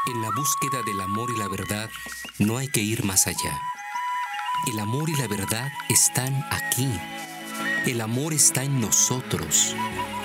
En la búsqueda del amor y la verdad no hay que ir más allá. El amor y la verdad están aquí. El amor está en nosotros.